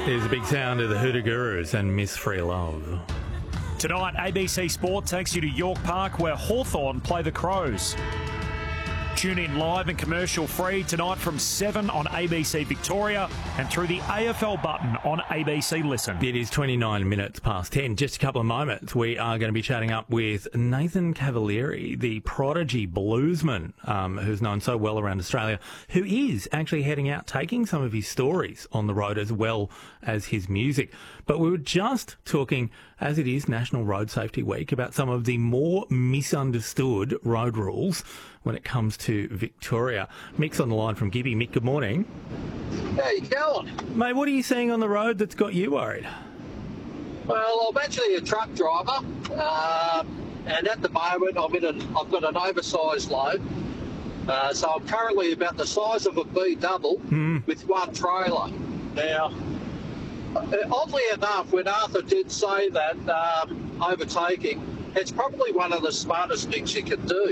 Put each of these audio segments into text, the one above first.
There's a big sound of the Hoodoo Gurus and Miss Free Love. Tonight, ABC Sport takes you to York Park where Hawthorn play the Crows. Tune in live and commercial-free tonight from 7 on ABC Victoria and through the AFL button on ABC Listen. It is 29 minutes past 10. Just a couple of moments. We are going to be chatting up with Nathan Cavalieri, the prodigy bluesman who's known so well around Australia, who is actually heading out taking some of his stories on the road as well as his music. But we were just talking, as it is National Road Safety Week, about some of the more misunderstood road rules when it comes to Victoria. Mick's on the line from Gibby. Mick, good morning. How you going? Mate, what are you seeing on the road that's got you worried? Well, I'm actually a truck driver, and at the moment I've got an oversized load. So I'm currently about the size of a B double with one trailer. Now, oddly enough, when Arthur did say that overtaking, it's probably one of the smartest things you can do.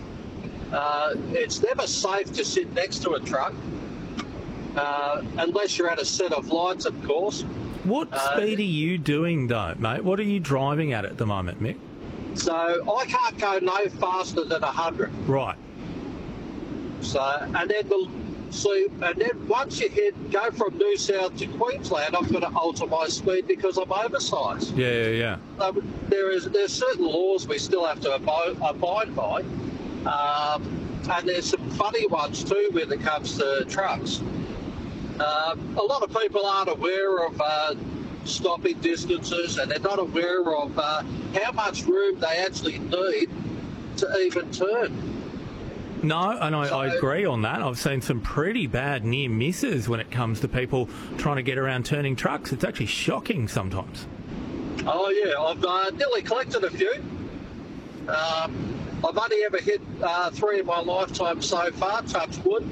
It's never safe to sit next to a truck, unless you're at a set of lights, of course. What speed are you doing, though, mate? What are you driving at the moment, Mick? So I can't go no faster than 100. Right. So, and then once you go from New South to Queensland, I've got to alter my speed because I'm oversized. Yeah. There's certain laws we still have to abide by. And there's some funny ones too when it comes to trucks. A lot of people aren't aware of stopping distances, and they're not aware of how much room they actually need to even turn. No, and I agree on that. I've seen some pretty bad near misses when it comes to people trying to get around turning trucks. It's actually shocking sometimes. Oh yeah, I've nearly collected a few. I've only ever hit 3 in my lifetime so far, touch wood.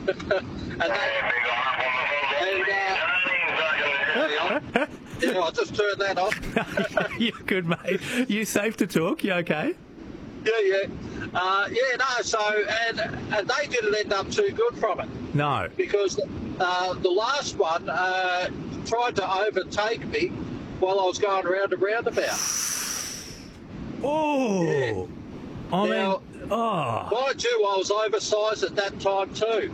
Yeah, I'll just turn that off. You're good, mate. You safe to talk? You okay? Yeah. And they didn't end up too good from it. No. Because the last one tried to overtake me while I was going around a roundabout. Oh. Yeah. Mind you, I was oversized at that time too.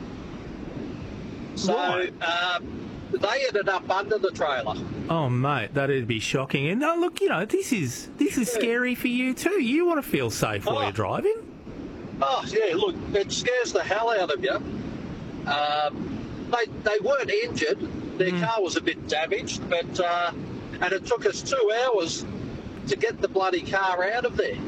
So they ended up under the trailer. Oh, mate, that'd be shocking. And look, this is scary for you too. You want to feel safe while you're driving. Oh, yeah, look, it scares the hell out of you. They weren't injured. Their car was a bit damaged, but and it took us 2 hours to get the bloody car out of there.